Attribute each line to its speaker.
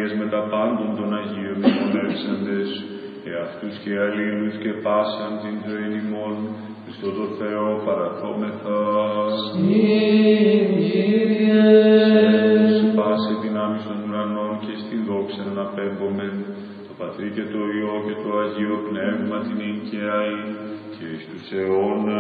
Speaker 1: Μαρίας με τα πάντων των Αγίων μνημονεύσαντες, εαυτούς και αλλήλους και πάσαν την ζωή ημών, Χριστό το Θεό παραθόμεθα. Σε πάση δυνάμεις των ουρανών και στη δόξα να απέμπομεν, το Πατρί και το Υιό και το Αγίο Πνεύμα την οικιαή και εις τους αιώνας.